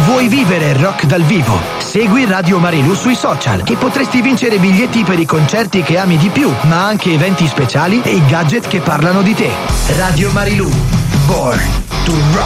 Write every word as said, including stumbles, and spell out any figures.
Vuoi vivere il rock dal vivo? Segui Radio Marilù sui social, che potresti vincere biglietti per i concerti che ami di più, ma anche eventi speciali e i gadget che parlano di te. Radio Marilù, Born to Rock.